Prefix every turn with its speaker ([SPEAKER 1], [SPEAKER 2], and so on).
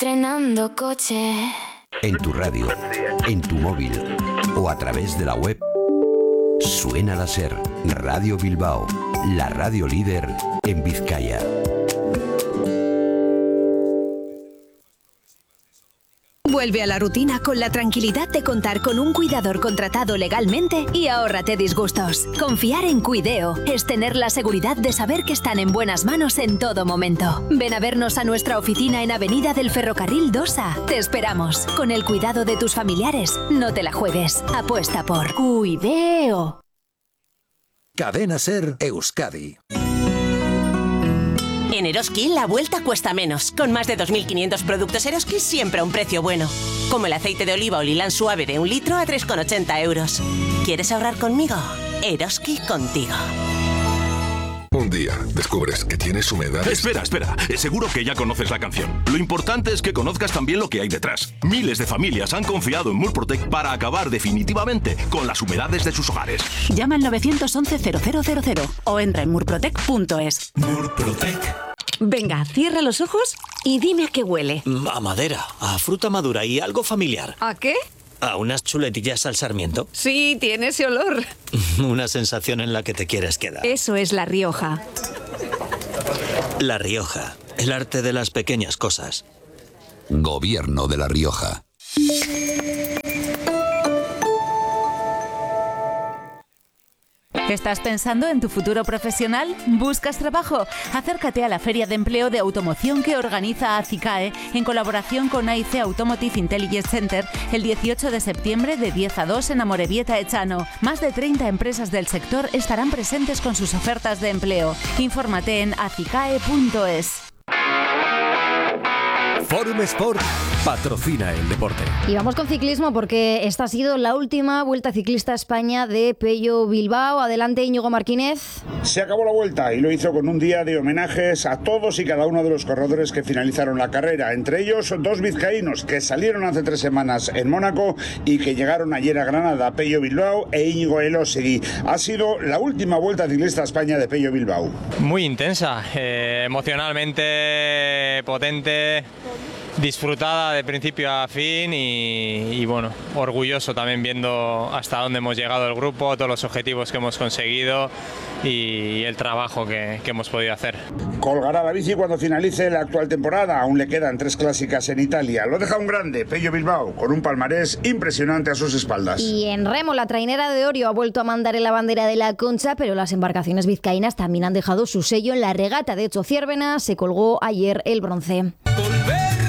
[SPEAKER 1] Estrenando coche.
[SPEAKER 2] En tu radio, en tu móvil o a través de la web. Suena la SER, Radio Bilbao, la radio líder en Vizcaya.
[SPEAKER 3] Vuelve a la rutina con la tranquilidad de contar con un cuidador contratado legalmente y ahórrate disgustos. Confiar en Cuideo es tener la seguridad de saber que están en buenas manos en todo momento. Ven a vernos a nuestra oficina en Avenida del Ferrocarril 2A. Te esperamos. Con el cuidado de tus familiares, no te la juegues. Apuesta por Cuideo.
[SPEAKER 4] Cadena SER Euskadi.
[SPEAKER 5] En Eroski la vuelta cuesta menos. Con más de 2.500 productos Eroski siempre a un precio bueno. Como el aceite de oliva o lilán suave de 1 litro a 3,80 euros. ¿Quieres ahorrar conmigo? Eroski contigo.
[SPEAKER 6] Un día descubres que tienes humedad.
[SPEAKER 7] Espera. Seguro que ya conoces la canción. Lo importante es que conozcas también lo que hay detrás. Miles de familias han confiado en Murprotec para acabar definitivamente con las humedades de sus hogares.
[SPEAKER 8] Llama al 911-0000 o entra en murprotec.es.
[SPEAKER 9] Murprotec.
[SPEAKER 8] Venga, cierra los ojos y dime a qué huele.
[SPEAKER 9] A madera, a fruta madura y algo familiar.
[SPEAKER 8] ¿A qué?
[SPEAKER 9] ¿A unas chuletillas al sarmiento?
[SPEAKER 8] Sí, tiene ese olor.
[SPEAKER 9] Una sensación en la que te quieres quedar.
[SPEAKER 8] Eso es La Rioja.
[SPEAKER 9] La Rioja, el arte de las pequeñas cosas.
[SPEAKER 2] Gobierno de La Rioja.
[SPEAKER 10] ¿Estás pensando en tu futuro profesional? ¿Buscas trabajo? Acércate a la Feria de Empleo de Automoción que organiza ACICAE en colaboración con AIC Automotive Intelligence Center el 18 de septiembre de 10 a 2 en Amorebieta Echano. Más de 30 empresas del sector estarán presentes con sus ofertas de empleo. Infórmate en acicae.es.
[SPEAKER 4] Forum Sport patrocina el deporte.
[SPEAKER 11] Y vamos con ciclismo porque esta ha sido la última Vuelta Ciclista a España de Pello Bilbao. Adelante, Íñigo Martínez.
[SPEAKER 12] Se acabó la Vuelta y lo hizo con un día de homenajes a todos y cada uno de los corredores que finalizaron la carrera. Entre ellos, 2 vizcaínos que salieron hace 3 semanas en Mónaco y que llegaron ayer a Granada, Pello Bilbao e Íñigo Elosegui. Ha sido la última Vuelta Ciclista a España de Pello Bilbao.
[SPEAKER 13] Muy intensa, emocionalmente potente, disfrutada de principio a fin y bueno, orgulloso también viendo hasta dónde hemos llegado el grupo, todos los objetivos que hemos conseguido y el trabajo que hemos podido hacer.
[SPEAKER 12] Colgará la bici cuando finalice la actual temporada, aún le quedan 3 clásicas en Italia. Lo deja un grande, Pello Bilbao, con un palmarés impresionante a sus espaldas.
[SPEAKER 11] Y en remo, la trainera de Orio ha vuelto a mandar en la bandera de la Concha, pero las embarcaciones vizcaínas también han dejado su sello en la regata. De hecho, Ciervena se colgó ayer el bronce.